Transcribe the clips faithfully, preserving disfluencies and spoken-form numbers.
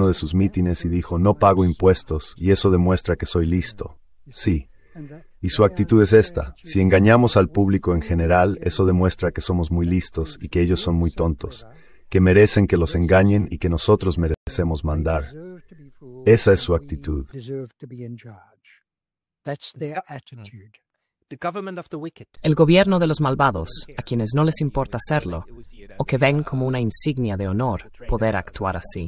uno de sus mítines y dijo, no pago impuestos, y eso demuestra que soy listo. Sí. Y su actitud es esta: si engañamos al público en general, eso demuestra que somos muy listos y que ellos son muy tontos, que merecen que los engañen y que nosotros merecemos mandar. Esa es su actitud. El gobierno de los malvados, a quienes no les importa hacerlo, o que ven como una insignia de honor poder actuar así.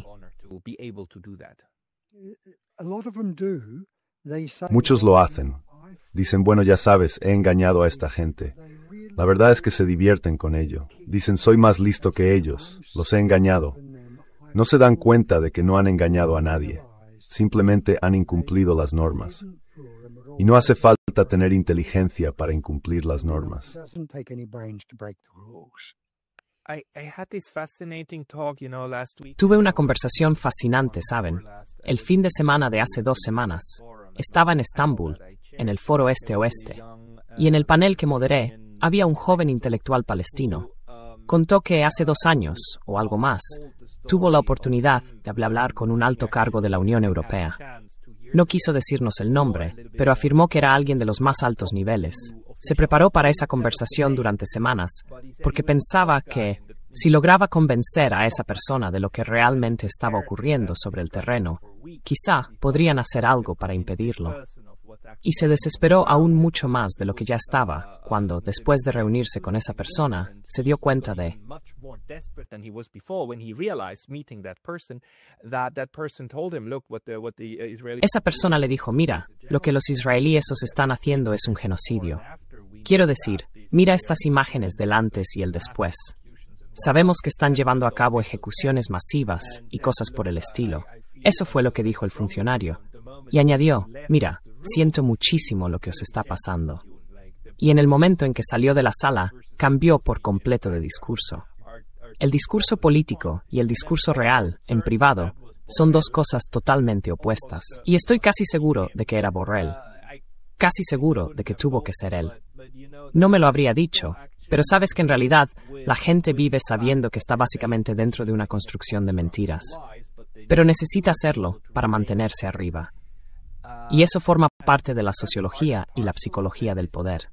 Muchos lo hacen. Dicen, bueno, ya sabes, he engañado a esta gente. La verdad es que se divierten con ello. Dicen, soy más listo que ellos, los he engañado. No se dan cuenta de que no han engañado a nadie. Simplemente han incumplido las normas. Y no hace falta tener inteligencia para incumplir las normas. Tuve una conversación fascinante, ¿saben? El fin de semana de hace dos semanas. Estaba en Estambul, en el Foro Este-Oeste, y en el panel que moderé había un joven intelectual palestino. Contó que hace dos años, o algo más, tuvo la oportunidad de hablar con un alto cargo de la Unión Europea. No quiso decirnos el nombre, pero afirmó que era alguien de los más altos niveles. Se preparó para esa conversación durante semanas, porque pensaba que, si lograba convencer a esa persona de lo que realmente estaba ocurriendo sobre el terreno, quizá podrían hacer algo para impedirlo. Y se desesperó aún mucho más de lo que ya estaba, cuando, después de reunirse con esa persona, se dio cuenta de... Esa persona le dijo, mira, lo que los israelíes os están haciendo es un genocidio. Quiero decir, mira estas imágenes del antes y el después. Sabemos que están llevando a cabo ejecuciones masivas y cosas por el estilo. Eso fue lo que dijo el funcionario. Y añadió, mira, siento muchísimo lo que os está pasando. Y en el momento en que salió de la sala, cambió por completo de discurso. El discurso político y el discurso real, en privado, son dos cosas totalmente opuestas. Y estoy casi seguro de que era Borrell. Casi seguro de que tuvo que ser él. No me lo habría dicho, pero sabes que en realidad la gente vive sabiendo que está básicamente dentro de una construcción de mentiras. Pero necesita hacerlo para mantenerse arriba. Y eso forma parte de la sociología y la psicología del poder.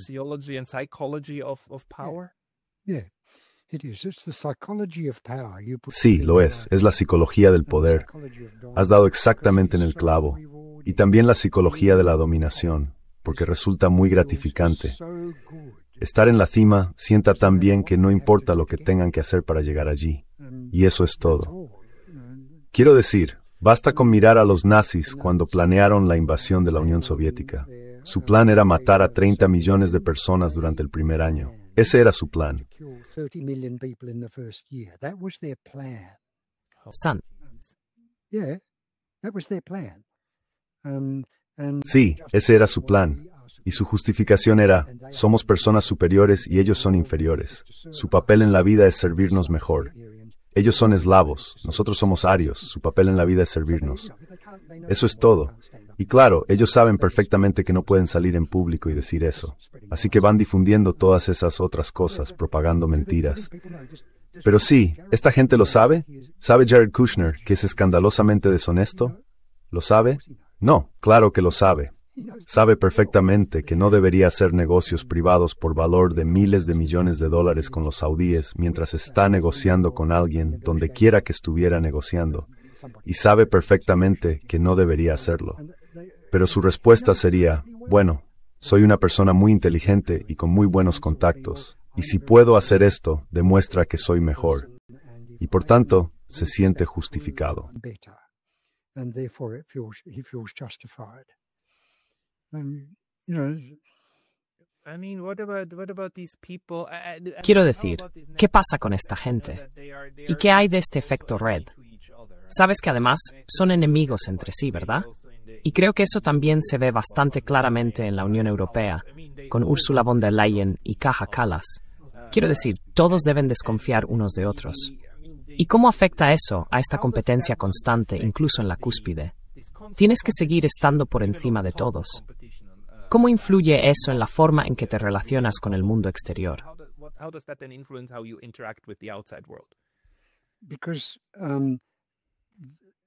Sí, lo es. Es la psicología del poder. Has dado exactamente en el clavo. Y también la psicología de la dominación, porque resulta muy gratificante. Estar en la cima sienta tan bien que no importa lo que tengan que hacer para llegar allí. Y eso es todo. Quiero decir, basta con mirar a los nazis cuando planearon la invasión de la Unión Soviética. Su plan era matar a treinta millones de personas durante el primer año. Ese era su plan. San. Sí, ese era su plan. Y su justificación era, somos personas superiores y ellos son inferiores. Su papel en la vida es servirnos mejor. Ellos son eslavos, nosotros somos arios, su papel en la vida es servirnos. Eso es todo. Y claro, ellos saben perfectamente que no pueden salir en público y decir eso. Así que van difundiendo todas esas otras cosas, propagando mentiras. Pero sí, ¿esta gente lo sabe? ¿Sabe Jared Kushner que es escandalosamente deshonesto? ¿Lo sabe? No, claro que lo sabe. Sabe perfectamente que no debería hacer negocios privados por valor de miles de millones de dólares con los saudíes mientras está negociando con alguien donde quiera que estuviera negociando. Y sabe perfectamente que no debería hacerlo. Pero su respuesta sería, bueno, soy una persona muy inteligente y con muy buenos contactos. Y si puedo hacer esto, demuestra que soy mejor. Y por tanto, se siente justificado. Quiero decir, ¿qué pasa con esta gente? ¿Y qué hay de este efecto red? Sabes que además son enemigos entre sí, ¿verdad? Y creo que eso también se ve bastante claramente en la Unión Europea, con Ursula von der Leyen y Kaja Kallas. Quiero decir, todos deben desconfiar unos de otros. ¿Y cómo afecta eso a esta competencia constante, incluso en la cúspide? Tienes que seguir estando por encima de todos. ¿Cómo influye eso en la forma en que te relacionas con el mundo exterior? Because um,